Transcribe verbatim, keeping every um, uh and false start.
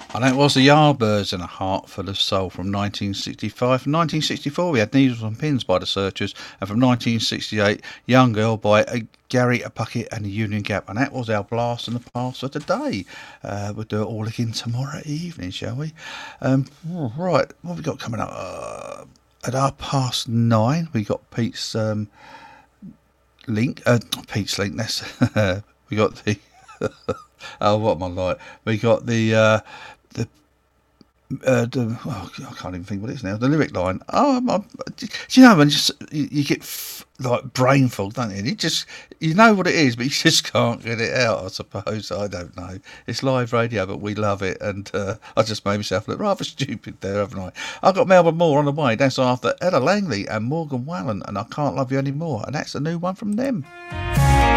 And that was the Yardbirds and A Heart Full of Soul from nineteen sixty-five. From nineteen sixty-four, we had Needles and Pins by the Searchers, and from nineteen sixty-eight, Young Girl by uh, Gary Puckett and the Union Gap. And that was our blast from the past for today. Uh, we'll do it all again tomorrow evening, shall we? Um, right, what have we got coming up? Uh, at half past nine, we got Pete's um, link. Uh, Pete's link. That's we got the. Oh, what am I like? We got the uh, the uh, the oh, I can't even think what it is now. The lyric line. Oh, I'm, I'm, do you know when just you, you get f- like brain fog, don't you? And you just you know what it is, but you just can't get it out. I suppose I don't know. It's live radio, but we love it, and uh, I just made myself look rather stupid there, haven't I? I've got Melbourne Moore on the way. That's after Ella Langley and Morgan Wallen, and I Can't Love You Anymore, and that's a new one from them.